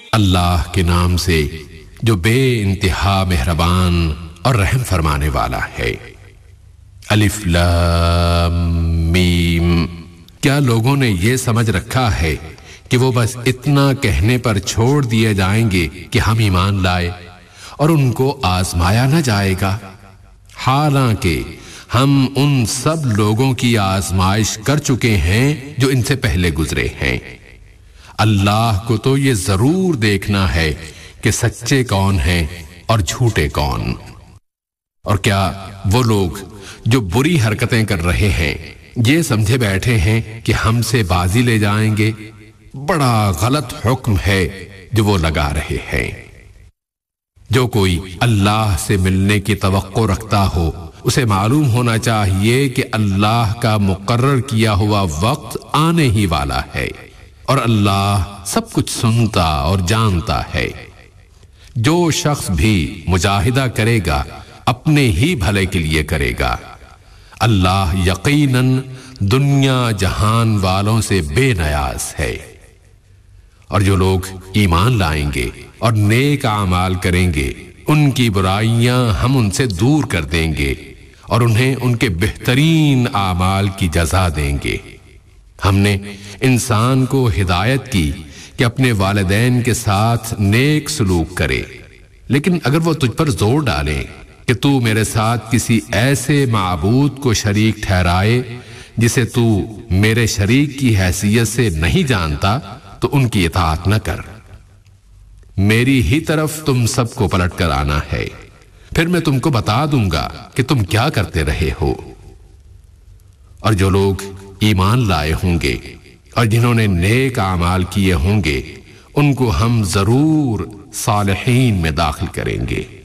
اللہ کے نام سے جو بے انتہا مہربان اور رحم فرمانے والا ہے۔ الف لام میم۔ کیا لوگوں نے یہ سمجھ رکھا ہے کہ وہ بس اتنا کہنے پر چھوڑ دیے جائیں گے کہ ہم ایمان لائے اور ان کو آزمایا نہ جائے گا؟ حالانکہ ہم ان سب لوگوں کی آزمائش کر چکے ہیں جو ان سے پہلے گزرے ہیں۔ اللہ کو تو یہ ضرور دیکھنا ہے کہ سچے کون ہیں اور جھوٹے کون۔ اور کیا وہ لوگ جو بری حرکتیں کر رہے ہیں یہ سمجھے بیٹھے ہیں کہ ہم سے بازی لے جائیں گے؟ بڑا غلط حکم ہے جو وہ لگا رہے ہیں۔ جو کوئی اللہ سے ملنے کی توقع رکھتا ہو اسے معلوم ہونا چاہیے کہ اللہ کا مقرر کیا ہوا وقت آنے ہی والا ہے، اور اللہ سب کچھ سنتا اور جانتا ہے۔ جو شخص بھی مجاہدہ کرے گا اپنے ہی بھلے کے لیے کرے گا۔ اللہ یقیناً دنیا جہان والوں سے بے نیاز ہے۔ اور جو لوگ ایمان لائیں گے اور نیک اعمال کریں گے ان کی برائیاں ہم ان سے دور کر دیں گے اور انہیں ان کے بہترین اعمال کی جزا دیں گے۔ ہم نے انسان کو ہدایت کی کہ اپنے والدین کے ساتھ نیک سلوک کرے، لیکن اگر وہ تجھ پر زور ڈالیں کہ تو میرے ساتھ کسی ایسے معبود کو شریک ٹھہرائے جسے تو میرے شریک کی حیثیت سے نہیں جانتا تو ان کی اطاعت نہ کر۔ میری ہی طرف تم سب کو پلٹ کر آنا ہے، پھر میں تم کو بتا دوں گا کہ تم کیا کرتے رہے ہو۔ اور جو لوگ ایمان لائے ہوں گے اور جنہوں نے نیک اعمال کیے ہوں گے ان کو ہم ضرور صالحین میں داخل کریں گے۔